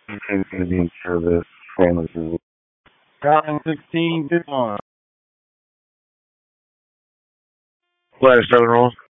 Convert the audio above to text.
Is going to be in service. Family. Calvin 16, 51. Flash, Southern Roll.